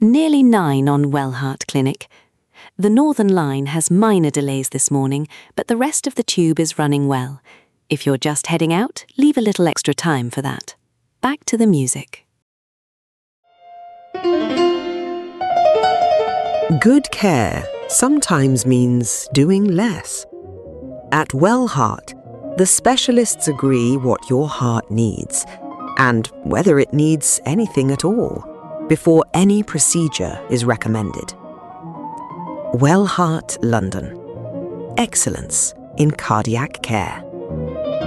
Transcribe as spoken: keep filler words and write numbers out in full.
Nearly nine on Wellheart Clinic. The Northern Line has minor delays this morning, but the rest of the tube is running well. If you're just heading out, leave a little extra time for that. Back to the music. Good care sometimes means doing less. At Wellheart, the specialists agree what your heart needs, and whether it needs anything at all, before any procedure is recommended. Wellheart London. Excellence in cardiac care.